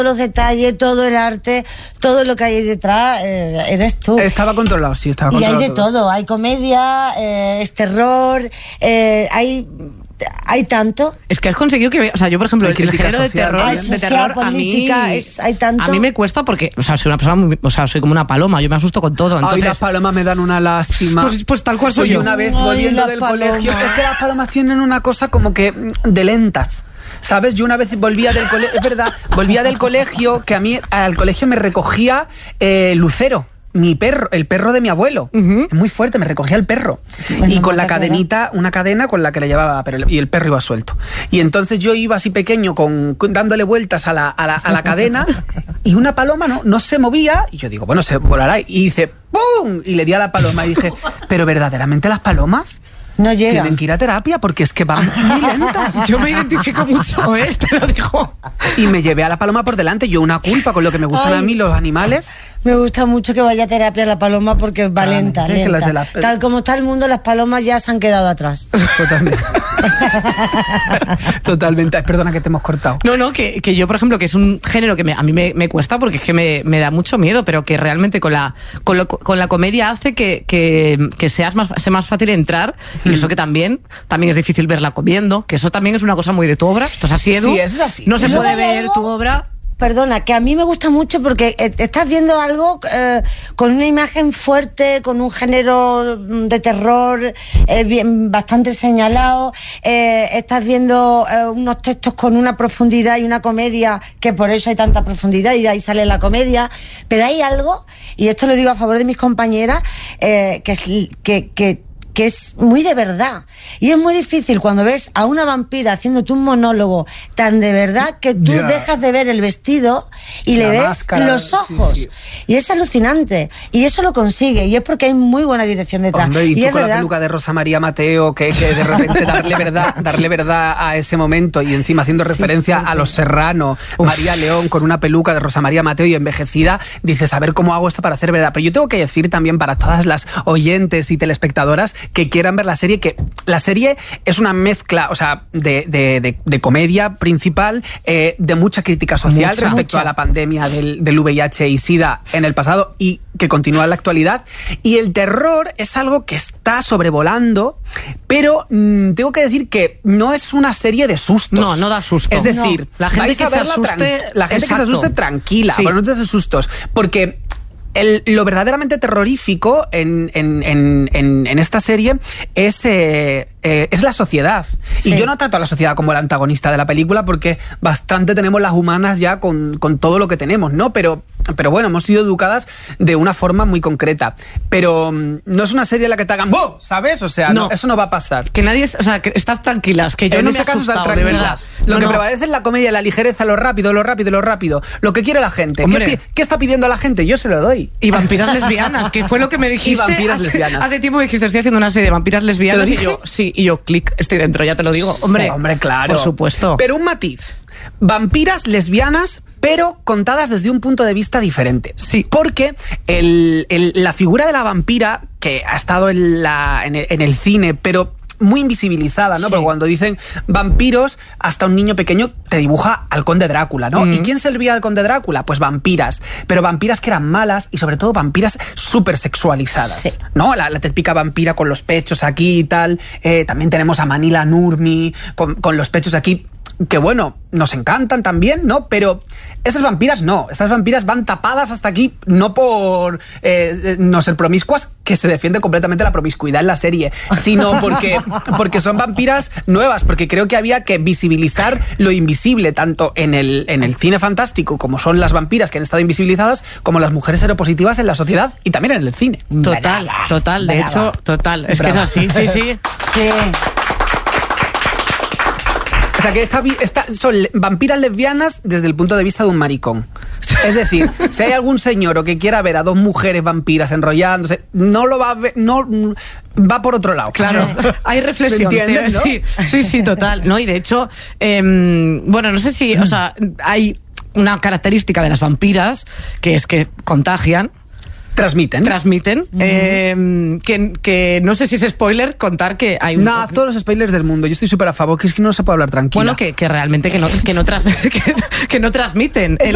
los detalles, todo el arte, todo lo que hay detrás, eres tú. Estaba controlado, sí, estaba controlado. Y hay de todo, hay comedia, es terror, hay tanto. Es que has conseguido que, o sea, yo por ejemplo, el género de terror política, hay tanto. A mí me cuesta porque, o sea, soy una persona muy, o sea, soy como una paloma, yo me asusto con todo. Entonces, ay, las palomas me dan una lástima. Pues tal cual soy yo. Una vez volviendo del colegio, es que las palomas tienen una cosa como que de lentas. ¿Sabes? Yo una vez volvía del colegio, es verdad, volvía del colegio, que a mí al colegio me recogía Lucero. Mi perro, el perro de mi abuelo. Es muy fuerte, me recogía el perro. Bueno, y con la cadenita, una cadena con la que le llevaba, y el perro iba suelto. Y entonces yo iba así pequeño, dándole vueltas a la cadena, y una paloma no se movía, y yo digo, bueno, se volará. Y dice, ¡pum! Y le di a la paloma y dije, ¿pero verdaderamente las palomas no llegan? Tienen que ir a terapia porque es que van muy lentas. Yo me identifico mucho, te lo digo. Y me llevé a la paloma por delante, yo una culpa con lo que me gustan a mí los animales. Me gusta mucho que vaya a terapia la paloma porque va lenta. Tal como está el mundo, las palomas ya se han quedado atrás. Totalmente. Totalmente. Perdona que te hemos cortado. No, que yo, por ejemplo, que es un género que a mí me cuesta porque es que me da mucho miedo, pero que realmente con la comedia hace que sea más fácil entrar. Y eso que también es difícil verla comiendo, que eso también es una cosa muy de tu obra. Esto es así, Edu. Sí, eso es así. No se puede ver tu obra. Perdona, que a mí me gusta mucho porque estás viendo algo con una imagen fuerte, con un género de terror bastante señalado, estás viendo unos textos con una profundidad y una comedia, que por eso hay tanta profundidad y de ahí sale la comedia, pero hay algo, y esto lo digo a favor de mis compañeras, que es muy de verdad. Y es muy difícil cuando ves a una vampira haciéndote un monólogo tan de verdad que tú dejas de ver el vestido y le ves máscara, los ojos. Sí. Y es alucinante. Y eso lo consigue. Y es porque hay muy buena dirección detrás. Hombre, y tú es con verdad. La peluca de Rosa María Mateo, que de repente darle verdad a ese momento, y encima haciendo referencia a Los Serrano, María León con una peluca de Rosa María Mateo y envejecida, dices, a ver cómo hago esto para hacer verdad. Pero yo tengo que decir también para todas las oyentes y telespectadoras que quieran ver la serie, que la serie es una mezcla, o sea, de comedia principal, de mucha crítica social respecto a la pandemia del VIH y SIDA en el pasado y que continúa en la actualidad. Y el terror es algo que está sobrevolando, pero tengo que decir que no es una serie de sustos. No da susto. Es decir, la gente que se asuste, la gente que se asuste tranquila, pero no te des sustos, porque lo verdaderamente terrorífico en esta serie es la sociedad. Sí. Y yo no trato a la sociedad como el antagonista de la película porque bastante tenemos las humanas ya con todo lo que tenemos, ¿no? Pero bueno, hemos sido educadas de una forma muy concreta. Pero no es una serie en la que te hagan ¡boh! ¿Sabes? O sea, no, eso no va a pasar. Que nadie... O sea, que estad tranquilas, que yo en no me he asustado, de verdad. Lo que prevalece es la comedia, la ligereza, lo rápido. Lo que quiere la gente. ¿Qué está pidiendo la gente? Yo se lo doy. Y vampiras lesbianas, que fue lo que me dijiste. Y vampiras lesbianas. Hace tiempo me dijiste, estoy haciendo una serie de vampiras lesbianas. Y yo, clic, estoy dentro, ya te lo digo. Hombre, claro. Por supuesto. Pero un matiz. Vampiras lesbianas, pero contadas desde un punto de vista diferente. Sí. Porque la figura de la vampira, que ha estado en el cine, pero muy invisibilizada, ¿no? Sí. Porque cuando dicen vampiros, hasta un niño pequeño te dibuja al conde Drácula, ¿no? ¿Y quién servía al conde Drácula? Pues vampiras. Pero vampiras que eran malas y sobre todo vampiras súper sexualizadas, sí. ¿No? La típica vampira con los pechos aquí y tal. También tenemos a Manila Nurmi con los pechos aquí, que bueno, nos encantan también, ¿no? Pero estas vampiras no. Estas vampiras van tapadas hasta aquí, no por no ser promiscuas, que se defiende completamente la promiscuidad en la serie, sino porque son vampiras nuevas, porque creo que había que visibilizar lo invisible, tanto en el cine fantástico, como son las vampiras que han estado invisibilizadas, como las mujeres seropositivas en la sociedad y también en el cine. Total, de hecho, total. Es que es así, sí. O sea, que son vampiras lesbianas desde el punto de vista de un maricón. Es decir, si hay algún señor o que quiera ver a dos mujeres vampiras enrollándose, no lo va a ver, no va por otro lado. Claro, hay reflexión. ¿Entiendes, no? Sí, total. No, y de hecho, bueno, no sé si, o sea, hay una característica de las vampiras que es que contagian. Transmiten. Que no sé si es spoiler contar que hay un... No, todos los spoilers del mundo. Yo estoy súper a favor, que es que no se puede hablar tranquilo. Bueno, que realmente que no transmiten.